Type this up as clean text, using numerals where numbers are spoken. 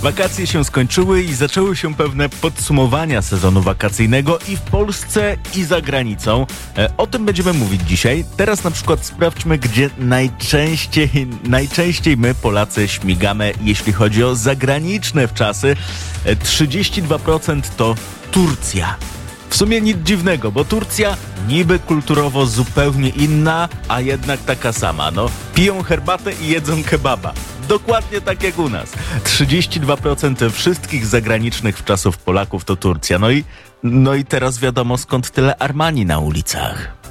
Wakacje się skończyły i zaczęły się pewne podsumowania sezonu wakacyjnego i w Polsce, i za granicą. O tym będziemy mówić dzisiaj. Teraz na przykład sprawdźmy, gdzie najczęściej my, Polacy, śmigamy, jeśli chodzi o zagraniczne wczasy. 32% to Turcja. W sumie nic dziwnego, bo Turcja niby kulturowo zupełnie inna, a jednak taka sama. Piją herbatę i jedzą kebaba. Dokładnie tak jak u nas. 32% wszystkich zagranicznych wczasów Polaków to Turcja. No i teraz wiadomo, skąd tyle Armani na ulicach.